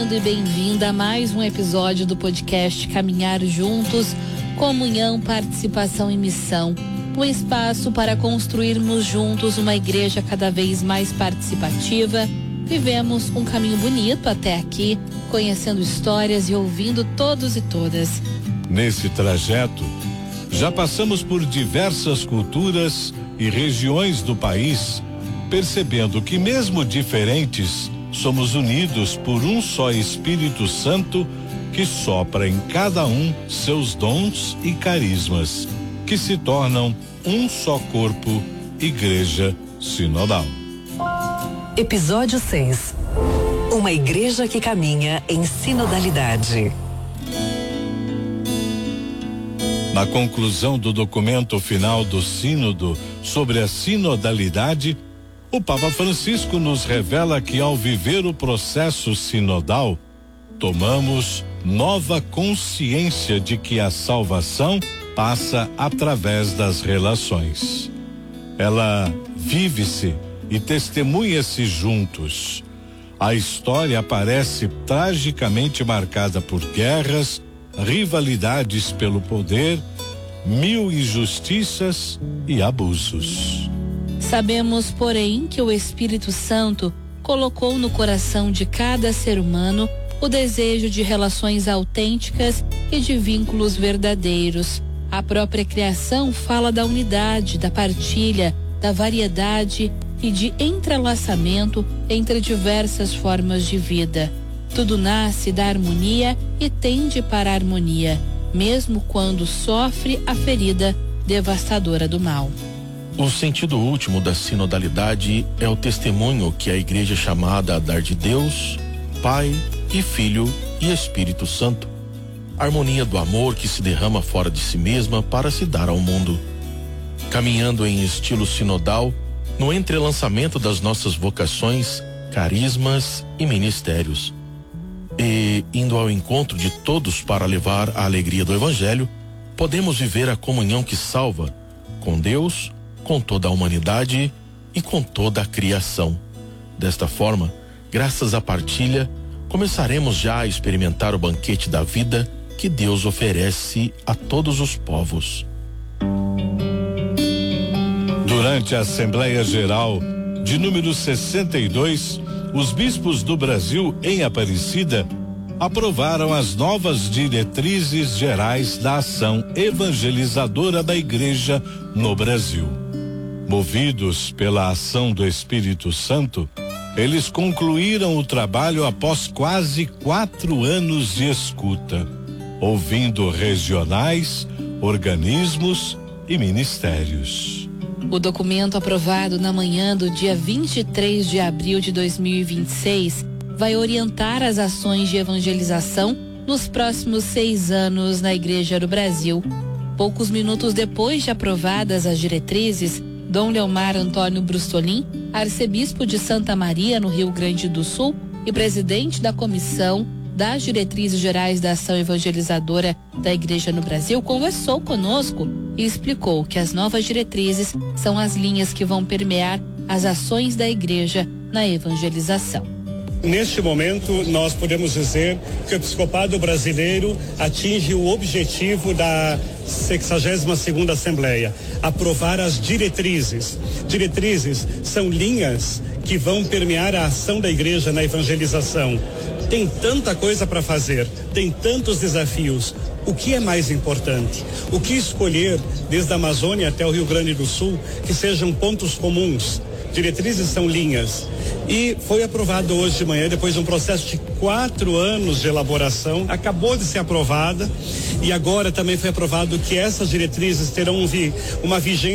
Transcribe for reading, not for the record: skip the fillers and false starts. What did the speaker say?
bem-vindo e bem-vinda a mais um episódio do podcast Caminhar Juntos, Comunhão, Participação e Missão. Um espaço para construirmos juntos uma igreja cada vez mais participativa. Vivemos um caminho bonito até aqui, conhecendo histórias e ouvindo todos e todas. Nesse trajeto, já passamos por diversas culturas e regiões do país, percebendo que mesmo diferentes, somos unidos por um só Espírito Santo que sopra em cada um seus dons e carismas, que se tornam um só corpo, Igreja Sinodal. Episódio 6. Uma igreja que caminha em sinodalidade. Na conclusão do documento final do Sínodo sobre a sinodalidade, o Papa Francisco nos revela que ao viver o processo sinodal, tomamos nova consciência de que a salvação passa através das relações. Ela vive-se e testemunha-se juntos. A história aparece tragicamente marcada por guerras, rivalidades pelo poder, mil injustiças e abusos. Sabemos, porém, que o Espírito Santo colocou no coração de cada ser humano o desejo de relações autênticas e de vínculos verdadeiros. A própria criação fala da unidade, da partilha, da variedade e de entrelaçamento entre diversas formas de vida. Tudo nasce da harmonia e tende para a harmonia, mesmo quando sofre a ferida devastadora do mal. O sentido último da sinodalidade é o testemunho que a igreja é chamada a dar de Deus, Pai e Filho e Espírito Santo. A harmonia do amor que se derrama fora de si mesma para se dar ao mundo. Caminhando em estilo sinodal, no entrelaçamento das nossas vocações, carismas e ministérios. E, indo ao encontro de todos para levar a alegria do Evangelho, podemos viver a comunhão que salva, com Deus, com toda a humanidade e com toda a criação. Desta forma, graças à partilha, começaremos já a experimentar o banquete da vida que Deus oferece a todos os povos. Durante a Assembleia Geral de número 62, os bispos do Brasil em Aparecida aprovaram as novas diretrizes gerais da ação evangelizadora da Igreja no Brasil. Movidos pela ação do Espírito Santo, eles concluíram o trabalho após quase 4 anos de escuta, ouvindo regionais, organismos e ministérios. O documento aprovado na manhã do dia 23 de abril de 2026 vai orientar as ações de evangelização nos próximos 6 anos na Igreja do Brasil. Poucos minutos depois de aprovadas as diretrizes, Dom Leomar Antônio Brustolin, arcebispo de Santa Maria, no Rio Grande do Sul, e presidente da Comissão das Diretrizes Gerais da Ação Evangelizadora da Igreja no Brasil, conversou conosco e explicou que as novas diretrizes são as linhas que vão permear as ações da Igreja na evangelização. Neste momento, nós podemos dizer que o episcopado brasileiro atinge o objetivo da 62ª Assembleia, aprovar as diretrizes. Diretrizes são linhas que vão permear a ação da igreja na evangelização. Tem tanta coisa para fazer, tem tantos desafios. O que é mais importante? O que escolher, desde a Amazônia até o Rio Grande do Sul, que sejam pontos comuns? Diretrizes são linhas. E foi aprovado hoje de manhã, depois de um processo de 4 anos de elaboração, acabou de ser aprovada, e agora também foi aprovado que essas diretrizes terão uma vigência